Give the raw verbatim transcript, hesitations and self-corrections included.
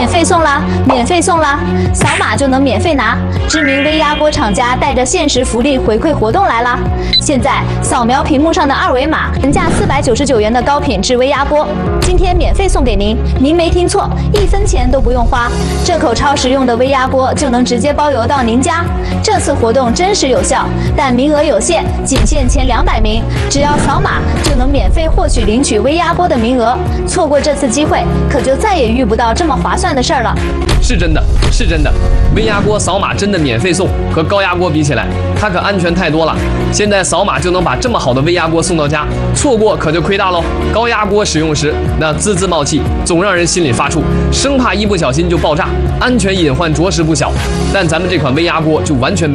免费送啦，免费送啦，扫码就能免费拿。知名微压锅厂家带着限时福利回馈活动来啦！现在扫描屏幕上的二维码，原价四百九十九元的高品质微压锅，今天免费送给您。您没听错，一分钱都不用花，这口超实用的微压锅就能直接包邮到您家。这次活动真实有效，但名额有限，仅限前两百名，只要扫码就能免费获取领取微压锅的名额。错过这次机会，可就再也遇不到这么划算的事儿了。 是真的，是真的，微压锅扫码真的免费送，和高压锅比起来，它可安全太多了。现在扫码就能把这么好的微压锅送到家，错过可就亏大喽。高压锅使用时，那滋滋冒气，总让人心里发怵，生怕一不小心就爆炸，安全隐患着实不小。但咱们这款微压锅就完全没